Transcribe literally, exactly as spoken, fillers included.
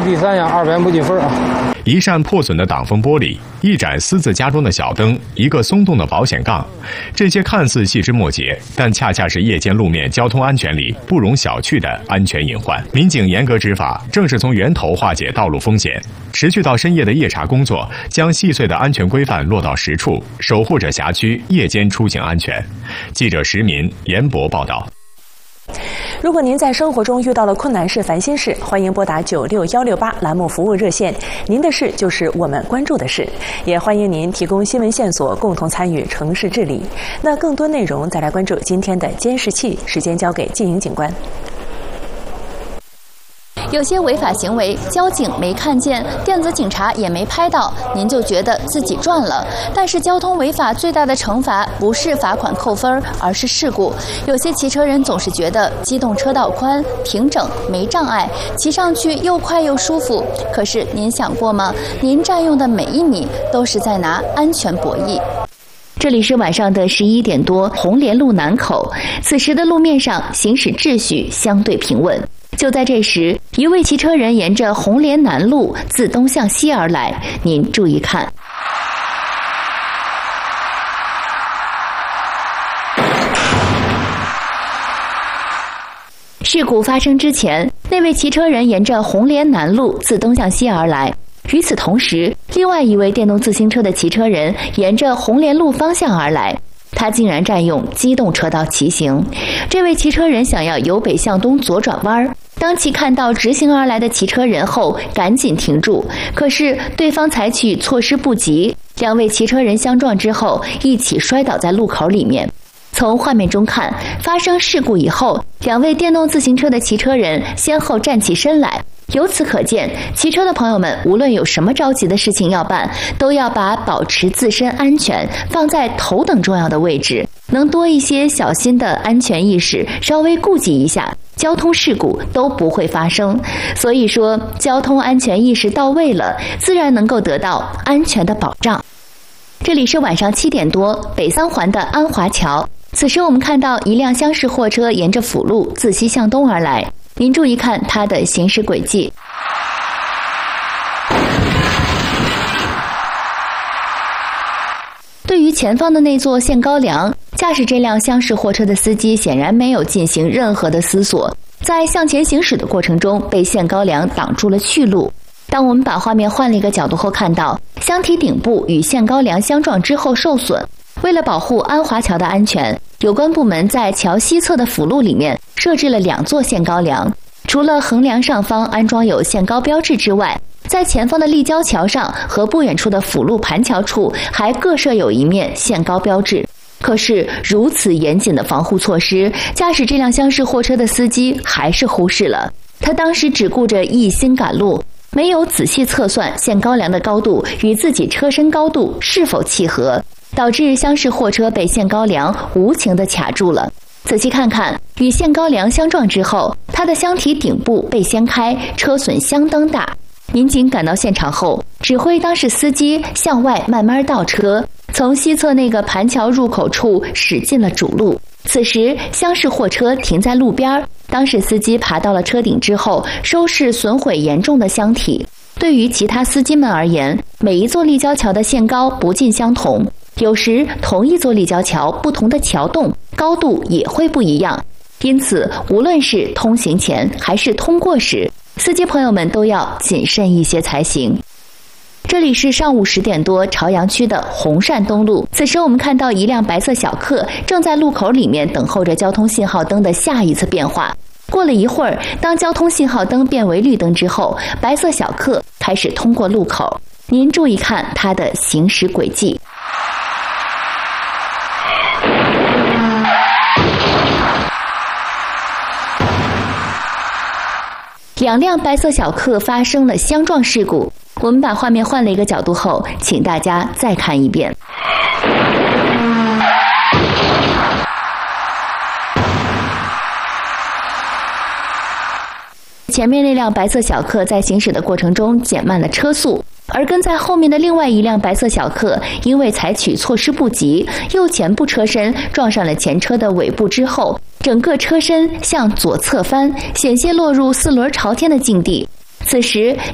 第三样二百亩几分啊。 一扇破损的挡风玻璃，一盏私自加装的小灯，一个松动的保险杠，这些看似细枝末节，但恰恰是夜间路面交通安全里不容小觑的安全隐患。民警严格执法，正是从源头化解道路风险。持续到深夜的夜查工作，将细碎的安全规范落到实处，守护着辖区夜间出行安全。记者石民、严博报道。 如果您在生活中遇到了困难事、烦心事，欢迎拨打九六幺六八栏目服务热线。您的事就是我们关注的事，也欢迎您提供新闻线索，共同参与城市治理。那更多内容再来关注今天的监视器，时间交给静莹警官。 有些违法行为，交警没看见，电子警察也没拍到，您就觉得自己赚了。但是交通违法最大的惩罚不是罚款扣分，而是事故。有些骑车人总是觉得机动车道宽、平整、没障碍，骑上去又快又舒服。可是您想过吗？您占用的每一米都是在拿安全博弈。这里是晚上的十一点多，红莲路南口，此时的路面上行驶秩序相对平稳。就在这时，一位骑车人沿着红莲南路自东向西而来，您注意看。事故发生之前，那位骑车人沿着红莲南路自东向西而来。与此同时，另外一位电动自行车的骑车人沿着红莲路方向而来，他竟然占用机动车道骑行。这位骑车人想要由北向东左转弯，当其看到直行而来的骑车人后，赶紧停住。可是对方采取措施不及，两位骑车人相撞之后，一起摔倒在路口里面。从画面中看，发生事故以后，两位电动自行车的骑车人先后站起身来。由此可见，骑车的朋友们无论有什么着急的事情要办，都要把保持自身安全放在头等重要的位置，能多一些小心的安全意识，稍微顾及一下，交通事故都不会发生。所以说，交通安全意识到位了，自然能够得到安全的保障。这里是晚上七点多，北三环的安华桥。此时我们看到一辆厢式货车沿着辅路自西向东而来，您注意看它的行驶轨迹。对于前方的那座限高梁，驾驶这辆厢式货车的司机显然没有进行任何的思索，在向前行驶的过程中被限高梁挡住了去路。当我们把画面换了一个角度后，看到箱体顶部与限高梁相撞之后受损。为了保护安华桥的安全，有关部门在桥西侧的辅路里面设置了两座限高梁，除了横梁上方安装有限高标志之外，在前方的立交桥上和不远处的辅路盘桥处还各设有一面限高标志。可是如此严谨的防护措施，驾驶这辆厢式货车的司机还是忽视了。他当时只顾着一心赶路，没有仔细测算限高梁的高度与自己车身高度是否契合，导致厢式货车被限高梁无情地卡住了。仔细看看，与限高梁相撞之后，它的箱体顶部被掀开，车损相当大。民警赶到现场后，指挥当事司机向外慢慢倒车，从西侧那个盘桥入口处驶进了主路。此时厢式货车停在路边，当事司机爬到了车顶之后，收拾损毁严重的箱体。对于其他司机们而言，每一座立交桥的限高不尽相同，有时同一座立交桥不同的桥洞高度也会不一样，因此无论是通行前还是通过时，司机朋友们都要谨慎一些才行。这里是上午十点多，朝阳区的红善东路。此时我们看到一辆白色小客正在路口里面等候着交通信号灯的下一次变化。过了一会儿，当交通信号灯变为绿灯之后，白色小客开始通过路口。您注意看它的行驶轨迹。两辆白色小客发生了相撞事故。我们把画面换了一个角度后，请大家再看一遍。前面那辆白色小客在行驶的过程中减慢了车速，而跟在后面的另外一辆白色小客因为采取措施不及，右前部车身撞上了前车的尾部之后，整个车身向左侧翻，险些落入四轮朝天的境地。此时